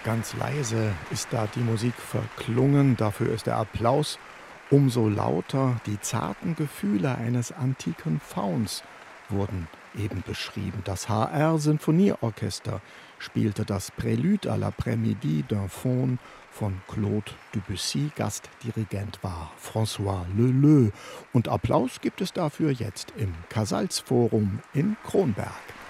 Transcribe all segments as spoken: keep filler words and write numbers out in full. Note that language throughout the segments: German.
Ganz leise ist da die Musik verklungen, dafür ist der Applaus umso lauter. Die zarten Gefühle eines antiken Fauns wurden eben beschrieben. Das H R-Sinfonieorchester spielte das Prélude à l'après-midi d'un Faun von Claude Debussy. Gastdirigent war François Leleux. Und Applaus gibt es dafür jetzt im Casals-Forum in Kronberg.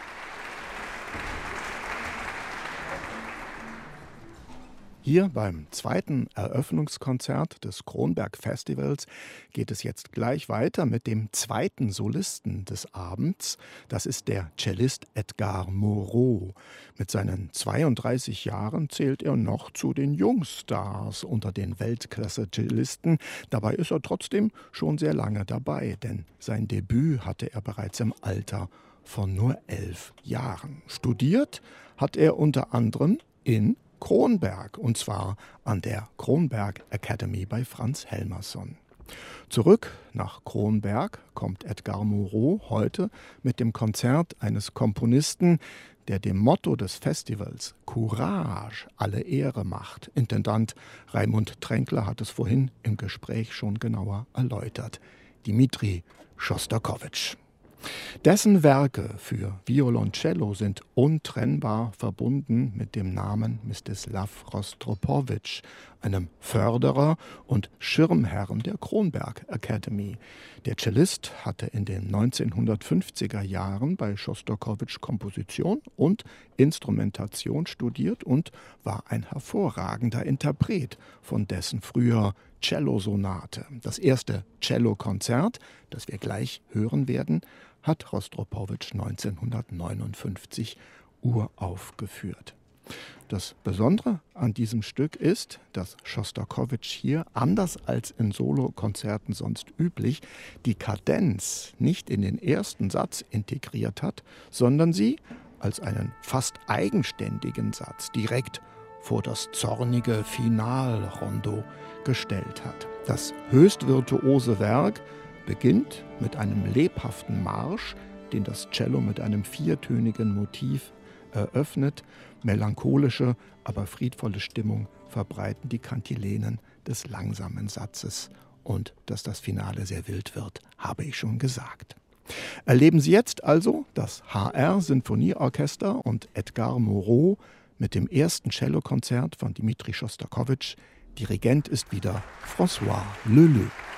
Hier beim zweiten Eröffnungskonzert des Kronberg Festivals geht es jetzt gleich weiter mit dem zweiten Solisten des Abends. Das ist der Cellist Edgar Moreau. Mit seinen zweiunddreißig Jahren zählt er noch zu den Jungstars unter den Weltklasse-Cellisten. Dabei ist er trotzdem schon sehr lange dabei, denn sein Debüt hatte er bereits im Alter von nur elf Jahren. Studiert hat er unter anderem in Kronberg, und zwar an der Kronberg Academy bei Franz Helmerson. Zurück nach Kronberg kommt Edgar Moreau heute mit dem Konzert eines Komponisten, der dem Motto des Festivals Courage alle Ehre macht. Intendant Raimund Tränkler hat es vorhin im Gespräch schon genauer erläutert. Dmitri Schostakowitsch. Dessen Werke für Violoncello sind untrennbar verbunden mit dem Namen Mstislav Rostropowitsch, einem Förderer und Schirmherrn der Kronberg Academy. Der Cellist hatte in den neunzehnhundertfünfziger Jahren bei Schostakowitsch Komposition und Instrumentation studiert und war ein hervorragender Interpret von dessen früher Cellosonate. Das erste Cellokonzert, das wir gleich hören werden, hat Rostropowitsch neunzehnhundertneunundfünfzig uraufgeführt. Das Besondere an diesem Stück ist, dass Schostakowitsch hier, anders als in Solokonzerten sonst üblich, die Kadenz nicht in den ersten Satz integriert hat, sondern sie als einen fast eigenständigen Satz direkt vor das zornige Finalrondo gestellt hat. Das höchst virtuose Werk beginnt mit einem lebhaften Marsch, den das Cello mit einem viertönigen Motiv eröffnet. Melancholische, aber friedvolle Stimmung verbreiten die Kantilenen des langsamen Satzes. Und dass das Finale sehr wild wird, habe ich schon gesagt. Erleben Sie jetzt also das H R-Sinfonieorchester und Edgar Moreau mit dem ersten Cellokonzert von Dmitri Schostakowitsch. Dirigent ist wieder François Leleux.